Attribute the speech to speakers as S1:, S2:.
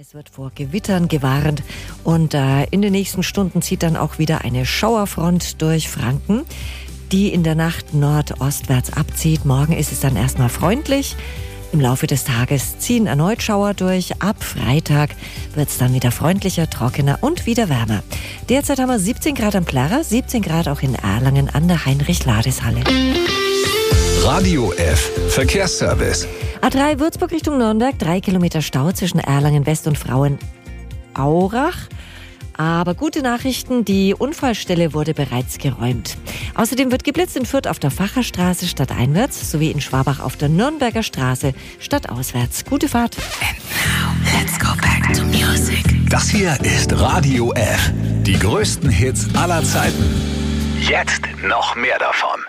S1: Es wird vor Gewittern gewarnt und in den nächsten Stunden zieht dann auch wieder eine Schauerfront durch Franken, die in der Nacht nordostwärts abzieht. Morgen ist es dann erstmal freundlich. Im Laufe des Tages ziehen erneut Schauer durch. Ab Freitag wird es dann wieder freundlicher, trockener und wieder wärmer. Derzeit haben wir 17 Grad am Plärrer, 17 Grad auch in Erlangen an der Heinrich-Lades-Halle.
S2: Radio F. Verkehrsservice.
S1: A3 Würzburg Richtung Nürnberg, 3 Kilometer Stau zwischen Erlangen West und Frauenaurach. Aber gute Nachrichten, die Unfallstelle wurde bereits geräumt. Außerdem wird geblitzt in Fürth auf der Facherstraße stadteinwärts sowie in Schwabach auf der Nürnberger Straße stadtauswärts. Gute Fahrt.
S3: And now, let's go back to music.
S2: Das hier ist Radio F. Die größten Hits aller Zeiten. Jetzt noch mehr davon.